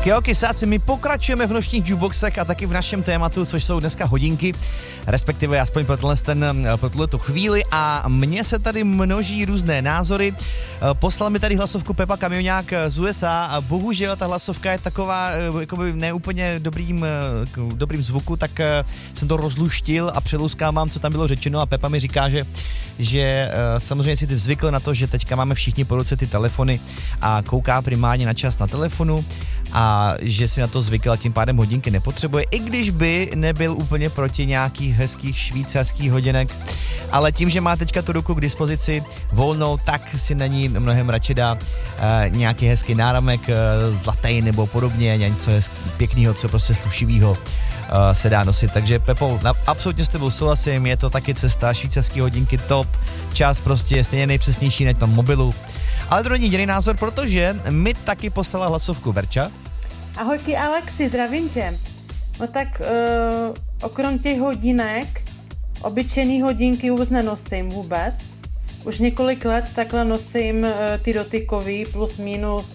Tak jo, kysáci, my pokračujeme v nočních jukeboxech a taky v našem tématu, což jsou dneska hodinky, respektive aspoň pro tuhletu chvíli a mně se tady množí různé názory. Poslal mi tady hlasovku Pepa Kamionák z USA a bohužel ta hlasovka je taková jakoby neúplně dobrým zvuku, tak jsem to rozluštil a přelouskávám, co tam bylo řečeno a Pepa mi říká, že samozřejmě si ty zvykl na to, že teďka máme všichni po ruce ty telefony a kouká primárně na čas na telefonu a že si na to zvykl a tím pádem hodinky nepotřebuje, i když by nebyl úplně proti nějakých hezkých švýcarských hodinek, ale tím, že má teďka tu ruku k dispozici volnou, tak si na ní mnohem radši dá nějaký hezký náramek zlatý nebo podobně, něco pěkného, co prostě slušivýho se dá nosit. Takže Pepo, absolutně s tebou souhlasím, je to taky cesta, švýcarský hodinky top, čas prostě je stejně nejpřesnější na tom mobilu. Ale to není jediný názor, protože mi taky poslala hlasovku Verča. Ahojky Alexi, zdravím tě. No tak okrom těch hodinek, obyčejný hodinky vůbec nenosím vůbec. Už několik let takhle nosím ty dotykový plus minus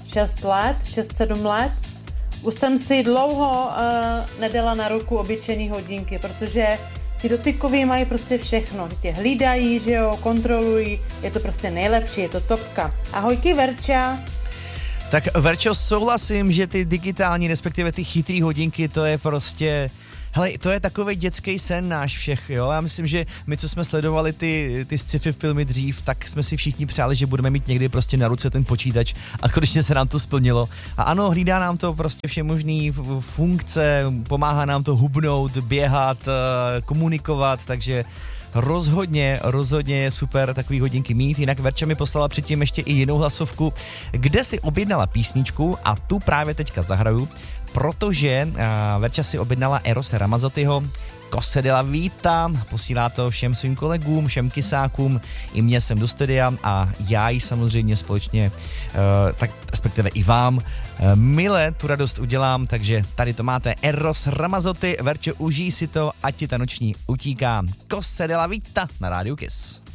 6-7 let. Už jsem si dlouho nedala na ruku obyčejný hodinky, protože ty dotykový mají prostě všechno. Tě hlídají, že jo, kontrolují, je to prostě nejlepší, je to topka. Ahojky Verča. Tak Verčo, souhlasím, že ty digitální, respektive ty chytrý hodinky, to je prostě... Hele, to je takovej dětský sen náš všech, jo. Já myslím, že my, co jsme sledovali ty sci-fi filmy dřív, tak jsme si všichni přáli, že budeme mít někdy prostě na ruce ten počítač a konečně se nám to splnilo. A ano, hlídá nám to prostě všemožný funkce, pomáhá nám to hubnout, běhat, komunikovat, takže rozhodně je super takový hodinky mít. Jinak Verča mi poslala předtím ještě i jinou hlasovku, kde si objednala písničku a tu právě teďka zahraju, protože Verča si objednala Erose Ramazottiho Cose della Vita, posílá to všem svým kolegům, všem kysákům, i mě sem do studia a já ji samozřejmě společně, tak respektive i vám, mile tu radost udělám, takže tady to máte Eros Ramazzotti, Verčo, užij si to, ať ti ta noční utíká. Cose della Vita na rádiu Kiss.